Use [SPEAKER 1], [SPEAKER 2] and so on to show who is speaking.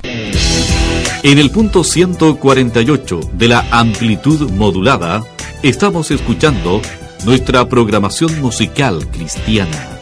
[SPEAKER 1] En el punto 148 de la amplitud modulada, estamos escuchando nuestra programación musical cristiana.